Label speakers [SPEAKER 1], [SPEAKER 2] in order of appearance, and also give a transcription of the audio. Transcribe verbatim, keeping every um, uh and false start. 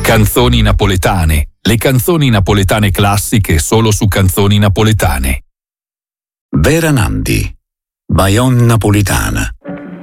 [SPEAKER 1] Canzoni napoletane. Le canzoni napoletane classiche solo su Canzoni Napoletane.
[SPEAKER 2] Vera Nandi, Bayonne napolitana.